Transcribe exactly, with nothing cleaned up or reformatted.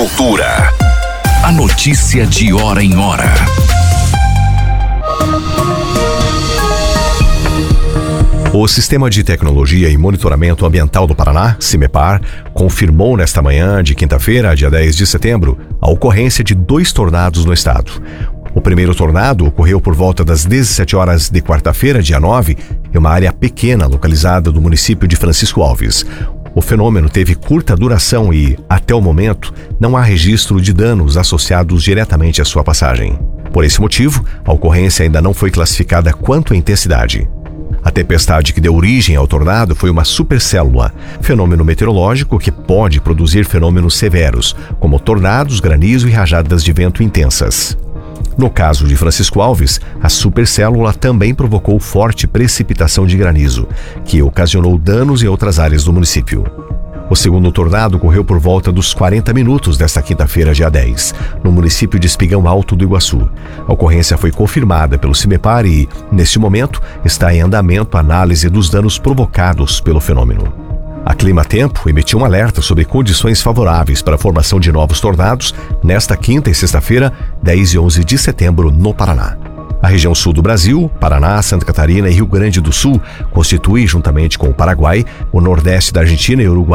Cultura. A notícia de hora em hora. O Sistema de Tecnologia e Monitoramento Ambiental do Paraná, CIMEPAR, confirmou nesta manhã de quinta-feira, dia dez de setembro, a ocorrência de dois tornados no estado. O primeiro tornado ocorreu por volta das dezessete horas de quarta-feira, dia nove, em uma área pequena localizada do município de Francisco Alves. O fenômeno teve curta duração e, até o momento, não há registro de danos associados diretamente à sua passagem. Por esse motivo, a ocorrência ainda não foi classificada quanto à intensidade. A tempestade que deu origem ao tornado foi uma supercélula, fenômeno meteorológico que pode produzir fenômenos severos, como tornados, granizo e rajadas de vento intensas. No caso de Francisco Alves, a supercélula também provocou forte precipitação de granizo, que ocasionou danos em outras áreas do município. O segundo tornado ocorreu por volta dos quarenta minutos desta quinta-feira, dia dez, no município de Espigão Alto do Iguaçu. A ocorrência foi confirmada pelo CIMEPAR e, neste momento, está em andamento a análise dos danos provocados pelo fenômeno. A Climatempo emitiu um alerta sobre condições favoráveis para a formação de novos tornados nesta quinta e sexta-feira, dez e onze de setembro, no Paraná. A região sul do Brasil, Paraná, Santa Catarina e Rio Grande do Sul, constitui, juntamente com o Paraguai, o nordeste da Argentina e Uruguai,